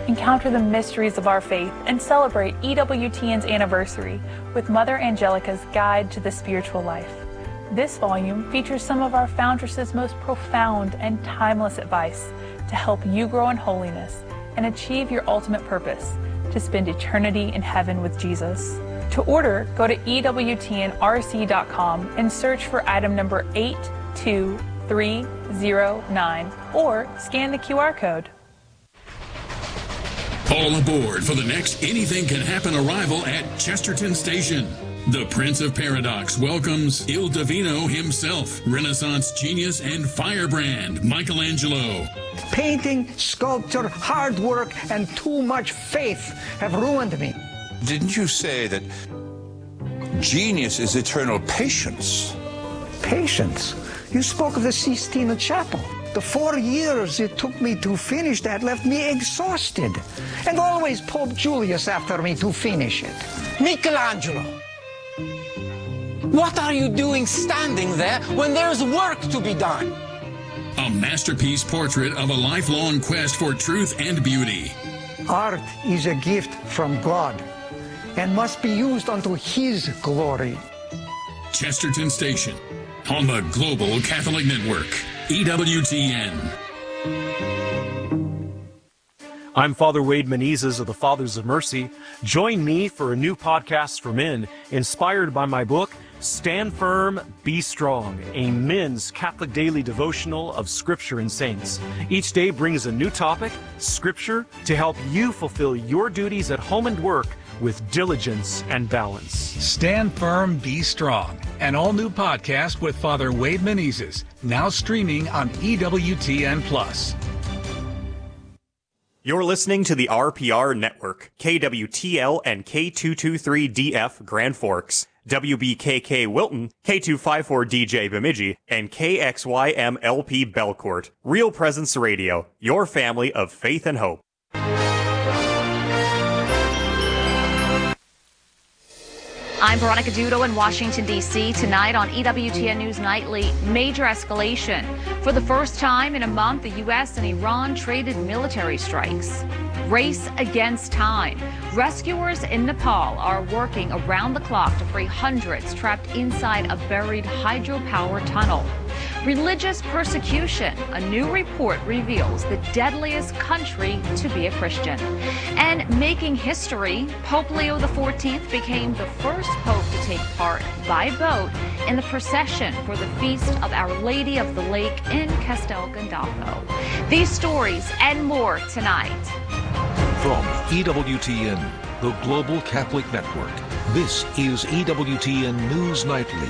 Encounter the mysteries of our faith and celebrate EWTN's anniversary with Mother Angelica's Guide to the Spiritual Life. This volume features some of our foundress's most profound and timeless advice to help you grow in holiness and achieve your ultimate purpose, to spend eternity in heaven with Jesus. To order, go to EWTNRC.com and search for item number 82309 or scan the QR code. All aboard for the next Anything Can Happen arrival at Chesterton Station. The Prince of Paradox welcomes Il Divino himself, Renaissance genius and firebrand Michelangelo. Painting, sculpture, hard work, and too much faith have ruined me. Didn't you say that genius is eternal patience? Patience? You spoke of the Sistine Chapel. The 4 years it took me to finish that left me exhausted. And always Pope Julius after me to finish it. Michelangelo, what are you doing standing there when there's work to be done? A masterpiece portrait of a lifelong quest for truth and beauty. Art is a gift from God and must be used unto His glory. Chesterton Station on the Global Catholic Network. EWTN. I'm Father Wade Menezes of the Fathers of Mercy. Join me for a new podcast for men inspired by my book, Stand Firm, Be Strong, a men's Catholic daily devotional of Scripture and saints. Each day brings a new topic, Scripture, to help you fulfill your duties at home and work with diligence and balance. Stand Firm, Be Strong, an all-new podcast with Father Wade Menezes, now streaming on EWTN+. You're listening to the RPR Network, KWTL and K223DF Grand Forks, WBKK Wilton, K254DJ Bemidji, and KXYMLP Belcourt. Real Presence Radio, your family of faith and hope. I'm Veronica Dudo in Washington, D.C. Tonight on EWTN News Nightly, major escalation. For the first time in a month, the U.S. and Iran traded military strikes. Race against time. Rescuers in Nepal are working around the clock to free hundreds trapped inside a buried hydropower tunnel. Religious persecution. A new report reveals the deadliest country to be a Christian. And making history, Pope Leo XIV became the first pope to take part by boat in the procession for the Feast of Our Lady of the Lake in Castel Gandolfo. These stories and more tonight. From EWTN, the Global Catholic Network, this is EWTN News Nightly.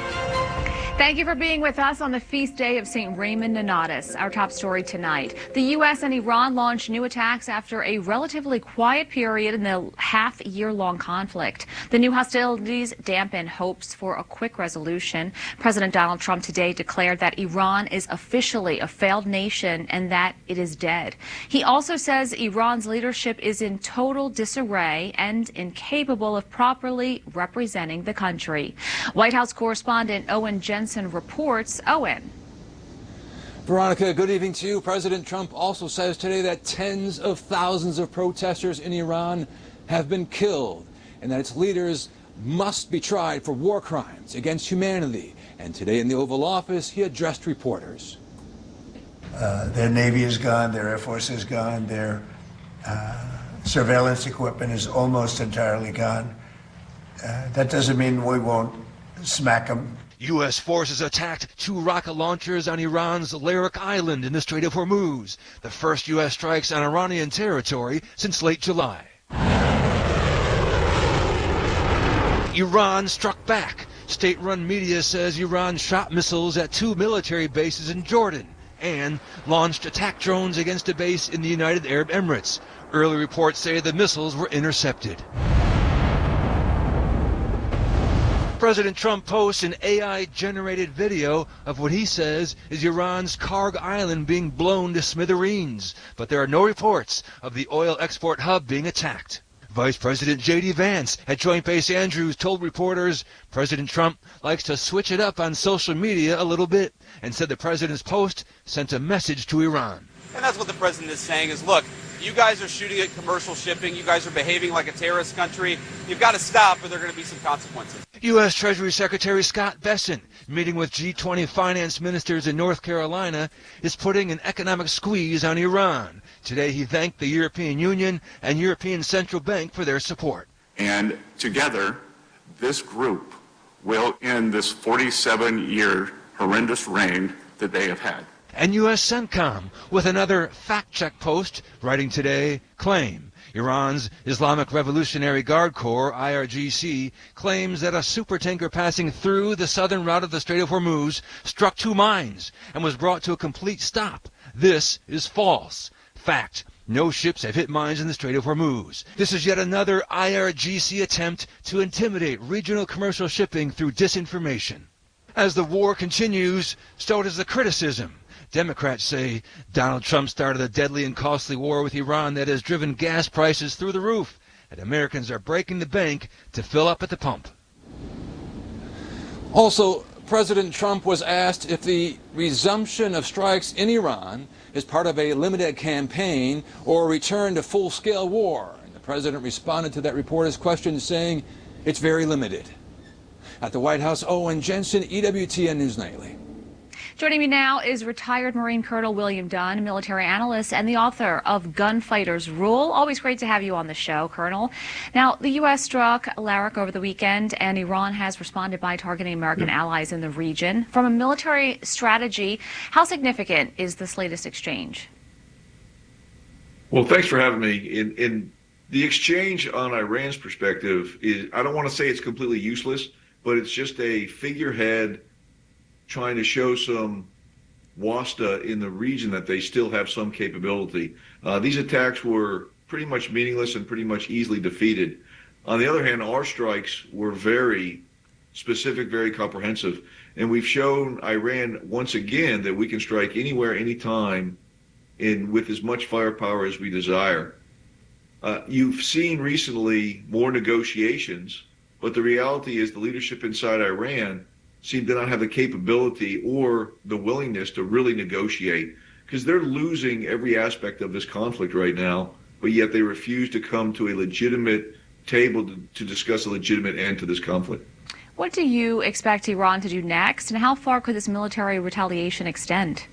Thank you for being with us on the feast day of St. Raymond Nonatus. Our top story tonight. The U.S. and Iran launched new attacks after a relatively quiet period in the half-year-long conflict. The new hostilities dampen hopes for a quick resolution. President Donald Trump today declared that Iran is officially a failed nation and that it is dead. He also says Iran's leadership is in total disarray and incapable of properly representing the country. White House correspondent Owen Jensen reports. Owen. Veronica, good evening to you. President Trump also says today that tens of thousands of protesters in Iran have been killed and that its leaders must be tried for war crimes against humanity. And today in the Oval Office, he addressed reporters. Their Navy is gone, their Air Force is gone, their surveillance equipment is almost entirely gone. That doesn't mean we won't smack them. U.S. forces attacked 2 rocket launchers on Iran's Larak Island in the Strait of Hormuz, the first U.S. strikes on Iranian territory since late July. Iran struck back. State-run media says Iran shot missiles at 2 military bases in Jordan and launched attack drones against a base in the United Arab Emirates. Early reports say the missiles were intercepted. President Trump posts an AI-generated video of what he says is Iran's Karg Island being blown to smithereens, but there are no reports of the oil export hub being attacked. Vice President J.D. Vance at Joint Base Andrews told reporters President Trump likes to switch it up on social media a little bit and said the president's post sent a message to Iran. And that's what the president is saying is, look, You guys are shooting at commercial shipping. You guys are behaving like a terrorist country. You've got to stop, or there are going to be some consequences. U.S. Treasury Secretary Scott Bessent, meeting with G20 finance ministers in North Carolina, is putting an economic squeeze on Iran. Today he thanked the European Union and European Central Bank for their support. And together, this group will end this 47-year horrendous reign that they have had. And U.S. CENTCOM, with another fact-check post, writing today, claim Iran's Islamic Revolutionary Guard Corps, IRGC, claims that a supertanker passing through the southern route of the Strait of Hormuz struck 2 mines and was brought to a complete stop. This is false. Fact. No ships have hit mines in the Strait of Hormuz. This is yet another IRGC attempt to intimidate regional commercial shipping through disinformation. As the war continues, so does the criticism. Democrats say Donald Trump started a deadly and costly war with Iran that has driven gas prices through the roof, and Americans are breaking the bank to fill up at the pump. Also, President Trump was asked if the resumption of strikes in Iran is part of a limited campaign or a return to full-scale war. And the president responded to that reporter's question saying it's very limited. At the White House, Owen Jensen, EWTN News Nightly. Joining me now is retired Marine Colonel William Dunn, military analyst and the author of Gunfighters Rule. Always great to have you on the show, Colonel. Now, the U.S. struck Larak over the weekend, and Iran has responded by targeting American allies in the region. From a military strategy, how significant is this latest exchange? Well, thanks for having me. In the exchange on Iran's perspective is, I don't want to say it's completely useless, but it's just a figurehead trying to show some wasta in the region that they still have some capability. These attacks were pretty much meaningless and pretty much easily defeated. On the other hand, our strikes were very specific, very comprehensive, and we've shown Iran once again that we can strike anywhere, anytime, and with as much firepower as we desire. You've seen recently more negotiations, but the reality is the leadership inside Iran seem to not have the capability or the willingness to really negotiate, because they're losing every aspect of this conflict right now, but yet they refuse to come to a legitimate table to discuss a legitimate end to this conflict. What do you expect Iran to do next, and how far could this military retaliation extend?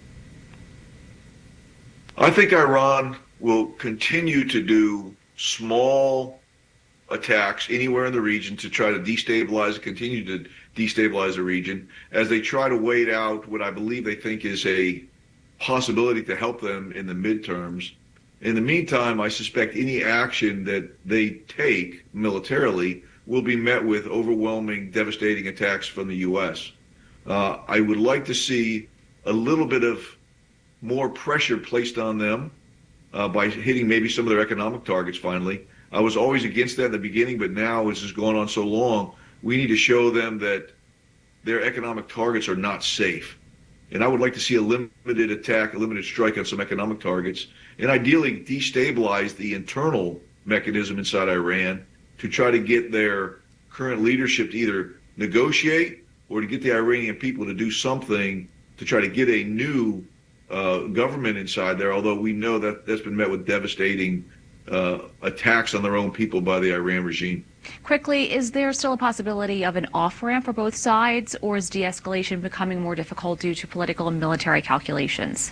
I think Iran will continue to do small attacks anywhere in the region to try to destabilize, continue to destabilize the region as they try to wait out what I believe they think is a possibility to help them in the midterms. In the meantime, I suspect any action that they take militarily will be met with overwhelming, devastating attacks from the U.S. I would like to see a little bit of more pressure placed on them by hitting maybe some of their economic targets finally. I was always against that in the beginning, but now as it's gone on so long, we need to show them that their economic targets are not safe. And I would like to see a limited attack, a limited strike on some economic targets, and ideally destabilize the internal mechanism inside Iran to try to get their current leadership to either negotiate or to get the Iranian people to do something to try to get a new government inside there, although we know that that's been met with devastating attacks on their own people by the Iran regime. Quickly, is there still a possibility of an off-ramp for both sides, or is de-escalation becoming more difficult due to political and military calculations?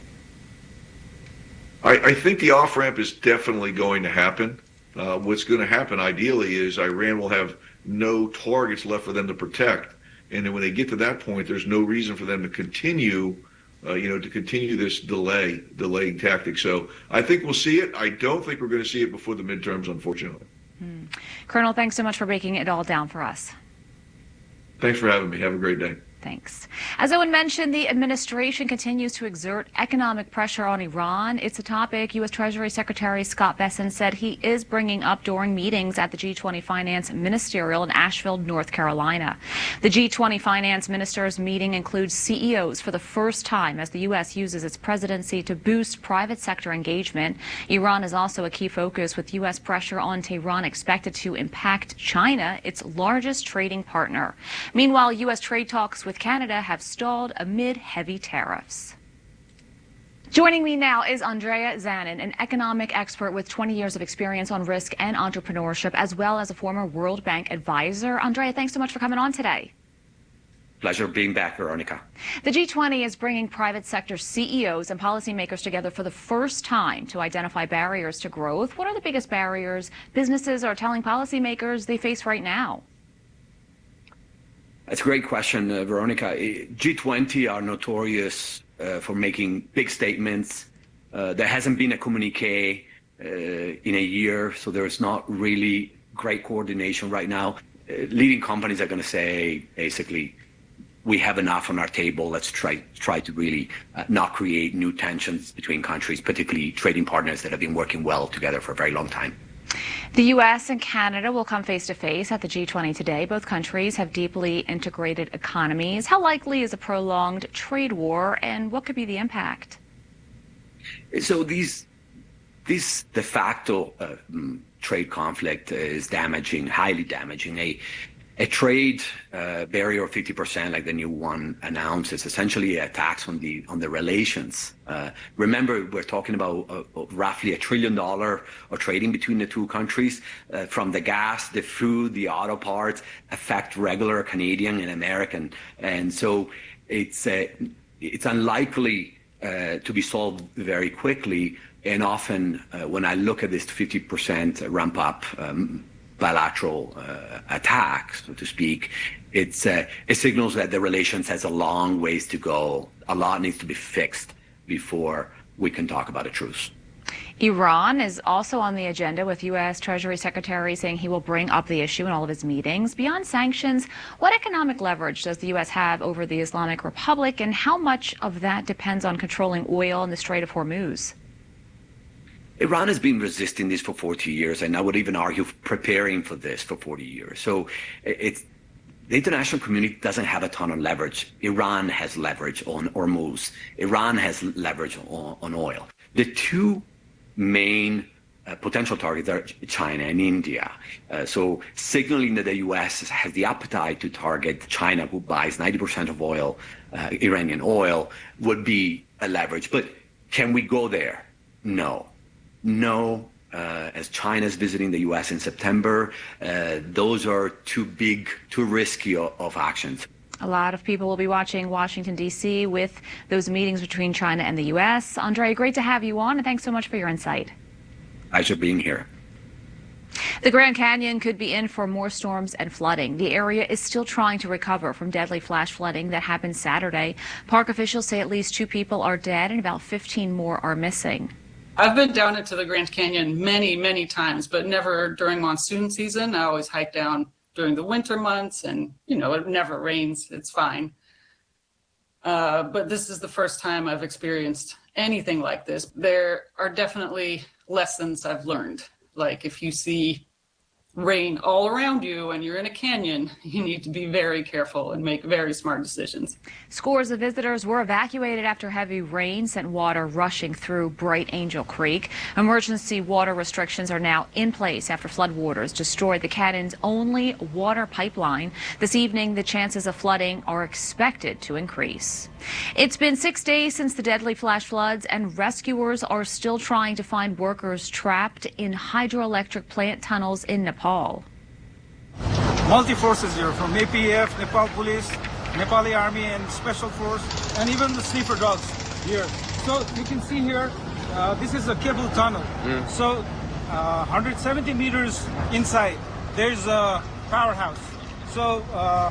I think the off-ramp is definitely going to happen. What's going to happen ideally is Iran will have no targets left for them to protect. And then when they get to that point, there's no reason for them to continue this delaying tactic. So I think we'll see it. I don't think we're going to see it before the midterms, unfortunately. Colonel, thanks so much for breaking it all down for us. Thanks for having me. Have a great day. Thanks. As Owen mentioned, the administration continues to exert economic pressure on Iran. It's a topic U.S. Treasury Secretary Scott Bessent said he is bringing up during meetings at the G20 Finance Ministerial in Asheville, North Carolina. The G20 Finance Ministers meeting includes CEOs for the first time as the U.S. uses its presidency to boost private sector engagement. Iran is also a key focus, with U.S. pressure on Tehran expected to impact China, its largest trading partner. Meanwhile, U.S. trade talks with Canada have stalled amid heavy tariffs. Joining me now is Andrea Zanin, an economic expert with 20 years of experience on risk and entrepreneurship, as well as a former World Bank advisor. Andrea, thanks so much for coming on today. Pleasure being back, Veronica. The G20 is bringing private sector CEOs and policymakers together for the first time to identify barriers to growth. What are the biggest barriers businesses are telling policymakers they face right now? That's a great question, Veronica. G20 are notorious for making big statements. There hasn't been a communique in a year, so there's not really great coordination right now. Leading companies are going to say, basically, we have enough on our table. Let's try to really not create new tensions between countries, particularly trading partners that have been working well together for a very long time. The U.S. and Canada will come face-to-face at the G20 today. Both countries have deeply integrated economies. How likely is a prolonged trade war, and what could be the impact? So this de facto trade conflict is damaging, highly damaging. A trade barrier of 50%, like the new one announced, is essentially a tax on the relations. Remember, we're talking about roughly $1 trillion of trading between the two countries, from the gas, the food, the auto parts, affect regular Canadian and American, and so it's unlikely to be solved very quickly. And often, when I look at this 50% ramp up. Bilateral attacks, so to speak, it signals that the relations has a long ways to go. A lot needs to be fixed before we can talk about a truce. Iran is also on the agenda, with U.S. Treasury Secretary saying he will bring up the issue in all of his meetings. Beyond sanctions, what economic leverage does the U.S. have over the Islamic Republic, and how much of that depends on controlling oil in the Strait of Hormuz? Iran has been resisting this for 40 years, and I would even argue preparing for this for 40 years. So the international community doesn't have a ton of leverage. Iran has leverage on Hormuz. Iran has leverage on oil. The two main potential targets are China and India. So signaling that the U.S. has the appetite to target China, who buys 90% of oil, Iranian oil, would be a leverage. But can we go there? No, as China's visiting the U.S. in September, those are too big, too risky of actions. A lot of people will be watching Washington, D.C. with those meetings between China and the U.S. Andrea, great to have you on, and thanks so much for your insight. Pleasure being here. The Grand Canyon could be in for more storms and flooding. The area is still trying to recover from deadly flash flooding that happened Saturday. Park officials say at least 2 people are dead and about 15 more are missing. I've been down into the Grand Canyon many, many times, but never during monsoon season. I always hike down during the winter months, and, it never rains. It's fine. But this is the first time I've experienced anything like this. There are definitely lessons I've learned. Like, if you see rain all around you and you're in a canyon, you need to be very careful and make very smart decisions. Scores of visitors were evacuated after heavy rain sent water rushing through Bright Angel Creek. Emergency water restrictions are now in place after floodwaters destroyed the canyon's only water pipeline. This evening, the chances of flooding are expected to increase. It's been 6 days since the deadly flash floods, and rescuers are still trying to find workers trapped in hydroelectric plant tunnels in Nepal. Multi-forces here from APF, Nepal Police, Nepali Army and Special Force, and even the sniffer dogs here. So you can see here, this is a cable tunnel. So 170 meters inside, there's a powerhouse. So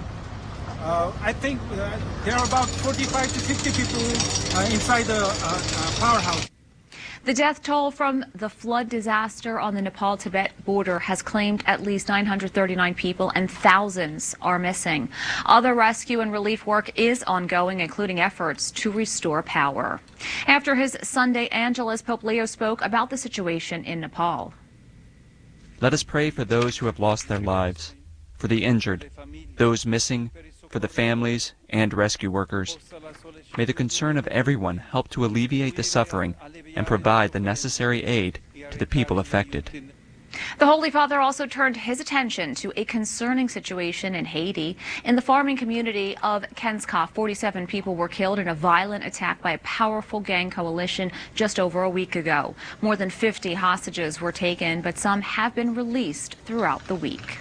I think there are about 45 to 50 people inside the powerhouse. The death toll from the flood disaster on the Nepal-Tibet border has claimed at least 939 people, and thousands are missing. Other rescue and relief work is ongoing, including efforts to restore power. After his Sunday Angelus, Pope Leo spoke about the situation in Nepal. Let us pray for those who have lost their lives, for the injured, those missing, for the families and rescue workers. May the concern of everyone help to alleviate the suffering and provide the necessary aid to the people affected. The Holy Father also turned his attention to a concerning situation in Haiti. In the farming community of Kenska, 47 people were killed in a violent attack by a powerful gang coalition just over a week ago. More than 50 hostages were taken, but some have been released throughout the week.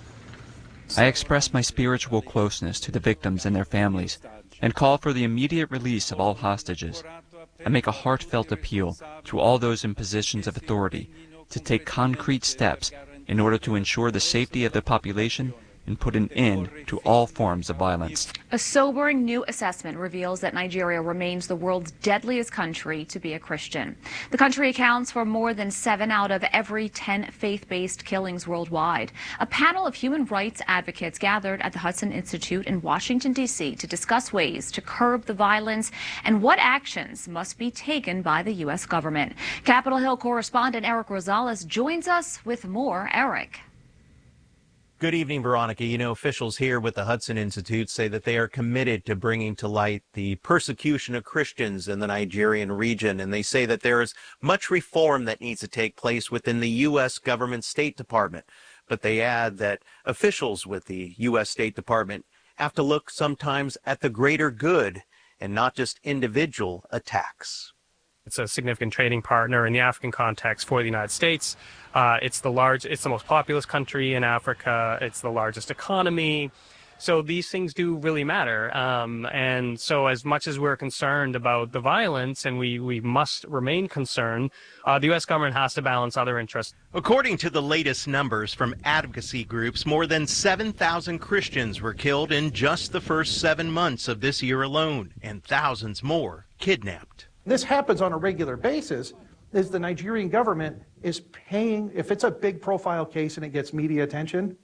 I express my spiritual closeness to the victims and their families and call for the immediate release of all hostages. I make a heartfelt appeal to all those in positions of authority to take concrete steps in order to ensure the safety of the population and put an end to all forms of violence. A sobering new assessment reveals that Nigeria remains the world's deadliest country to be a Christian. The country accounts for more than 7 out of every 10 faith-based killings worldwide. A panel of human rights advocates gathered at the Hudson Institute in Washington, D.C. to discuss ways to curb the violence and what actions must be taken by the U.S. government. Capitol Hill correspondent Eric Rosales joins us with more. Eric. Good evening, Veronica. You know, officials here with the Hudson Institute say that they are committed to bringing to light the persecution of Christians in the Nigerian region, and they say that there is much reform that needs to take place within the U.S. government State Department. But they add that officials with the U.S. State Department have to look sometimes at the greater good and not just individual attacks. It's a significant trading partner in the African context for the United States. It's the most populous country in Africa. It's the largest economy. So these things do really matter. And so as much as we're concerned about the violence, and we must remain concerned, the U.S. government has to balance other interests. According to the latest numbers from advocacy groups, more than 7,000 Christians were killed in just the first 7 months of this year alone, and thousands more kidnapped. This happens on a regular basis, is the Nigerian government is paying, if it's a big profile case and it gets media attention,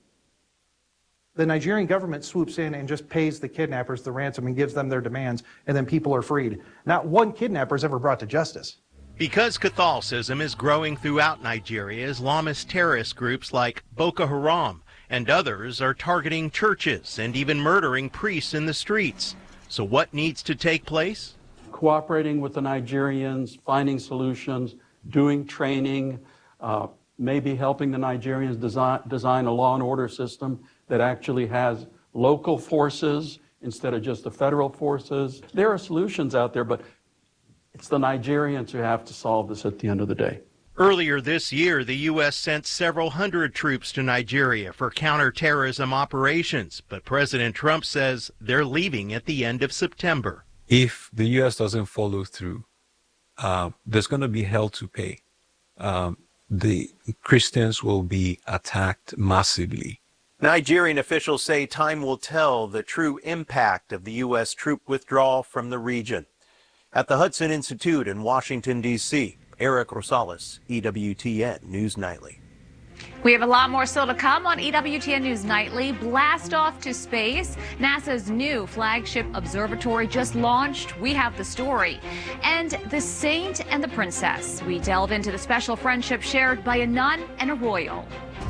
the Nigerian government swoops in and just pays the kidnappers the ransom and gives them their demands, and then people are freed. Not one kidnapper is ever brought to justice. Because Catholicism is growing throughout Nigeria, Islamist terrorist groups like Boko Haram and others are targeting churches and even murdering priests in the streets. So what needs to take place? Cooperating with the Nigerians, finding solutions, doing training, maybe helping the Nigerians design a law and order system that actually has local forces instead of just the federal forces. There are solutions out there, but it's the Nigerians who have to solve this at the end of the day. Earlier this year, the U.S. sent several hundred troops to Nigeria for counterterrorism operations, but President Trump says they're leaving at the end of September. If the U.S. doesn't follow through, there's going to be hell to pay. The Christians will be attacked massively. Nigerian officials say time will tell the true impact of the U.S. troop withdrawal from the region. At the Hudson Institute in Washington, D.C., Eric Rosales, EWTN News Nightly. We have a lot more still to come on EWTN News Nightly. Blast off to space. NASA's new flagship observatory just launched. We have the story. And the saint and the princess. We delve into the special friendship shared by a nun and a royal.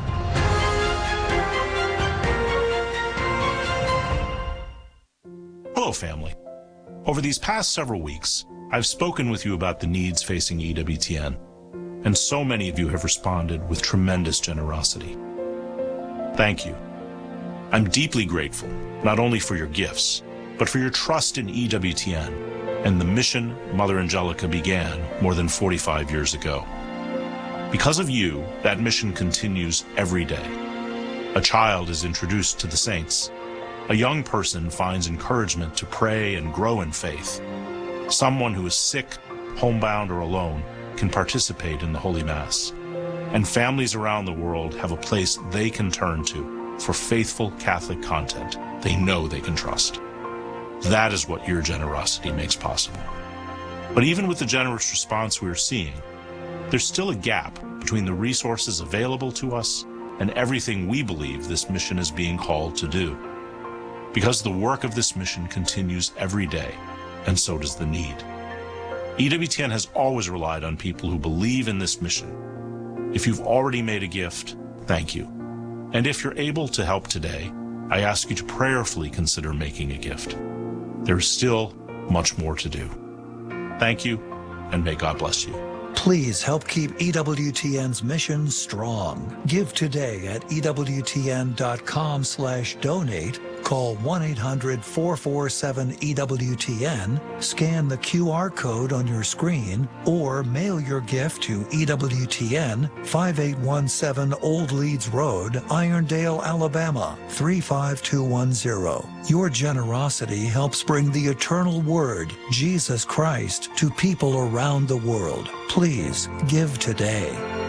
Hello, family. Over these past several weeks, I've spoken with you about the needs facing EWTN. And so many of you have responded with tremendous generosity. Thank you. I'm deeply grateful, not only for your gifts, but for your trust in EWTN and the mission Mother Angelica began more than 45 years ago. Because of you, that mission continues every day. A child is introduced to the saints. A young person finds encouragement to pray and grow in faith. Someone who is sick, homebound, or alone can participate in the Holy Mass, and families around the world have a place they can turn to for faithful Catholic content they know they can trust. That is what your generosity makes possible. But even with the generous response we're seeing, there's still a gap between the resources available to us and everything we believe this mission is being called to do. Because the work of this mission continues every day, and so does the need. EWTN has always relied on people who believe in this mission. If you've already made a gift, thank you. And if you're able to help today, I ask you to prayerfully consider making a gift. There is still much more to do. Thank you, and may God bless you. Please help keep EWTN's mission strong. Give today at EWTN.com/donate. Call 1-800-447-EWTN, scan the QR code on your screen, or mail your gift to EWTN, 5817 Old Leeds Road, Irondale, Alabama, 35210. Your generosity helps bring the eternal word, Jesus Christ, to people around the world. Please give today.